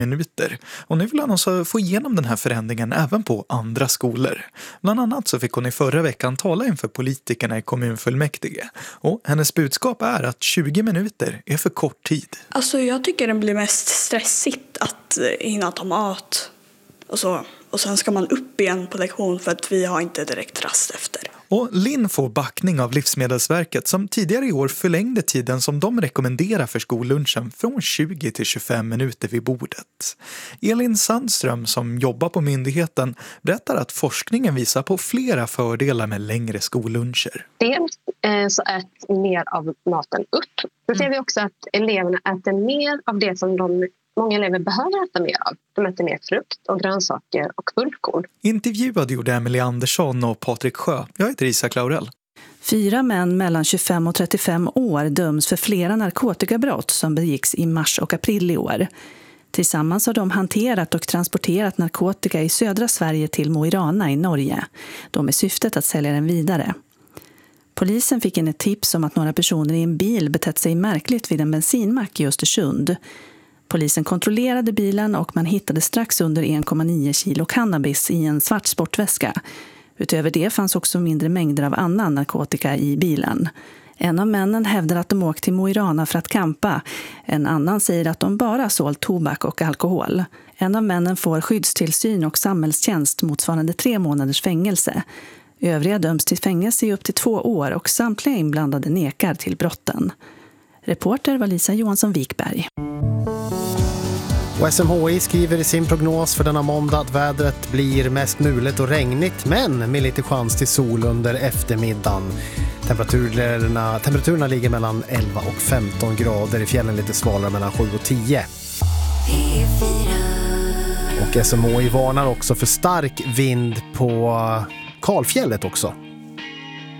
minuter. Och nu vill han alltså få igenom den här förändringen även på andra skolor. Bland annat så fick hon i förra veckan tala inför politikerna i kommunfullmäktige. Och hennes budskap är att 20 minuter är för kort tid. Alltså jag tycker det blir mest stressigt att hinna ta mat och så. Och sen ska man upp igen på lektion för att vi har inte direkt rast efter. Och Linn får backning av Livsmedelsverket som tidigare i år förlängde tiden som de rekommenderar för skollunchen från 20 till 25 minuter vid bordet. Elin Sandström som jobbar på myndigheten berättar att forskningen visar på flera fördelar med längre skolluncher. Dels så äter mer av maten upp. Då ser vi också att eleverna äter mer av det som många elever behöver äta mer av. De äter mer frukt och grönsaker och fullkorn. Intervjuade gjorde Emelie Andersson och Patrik Sjö. Jag heter Isak Laurell. 4 män mellan 25 och 35 år döms för flera narkotikabrott som begicks i mars och april i år. Tillsammans har de hanterat och transporterat narkotika i södra Sverige till Mo i Rana i Norge. De är syftet att sälja den vidare. Polisen fick in ett tips om att några personer i en bil betett sig märkligt vid en bensinmack i Östersund. Polisen kontrollerade bilen och man hittade strax under 1,9 kilo cannabis i en svart sportväska. Utöver det fanns också mindre mängder av annan narkotika i bilen. En av männen hävdar att de åkt till Mo i Rana för att campa. En annan säger att de bara sålt tobak och alkohol. En av männen får skyddstillsyn och samhällstjänst motsvarande 3 månaders fängelse. Övriga döms till fängelse i upp till 2 år och samtliga inblandade nekar till brotten. Reporter var Lisa Johansson Wikberg. Och SMHI skriver i sin prognos för denna måndag att vädret blir mest mulet och regnigt men med lite chans till sol under eftermiddagen. Temperaturerna ligger mellan 11 och 15 grader, i fjällen lite svalare mellan 7 och 10. Och SMHI varnar också för stark vind på Kalfjället också.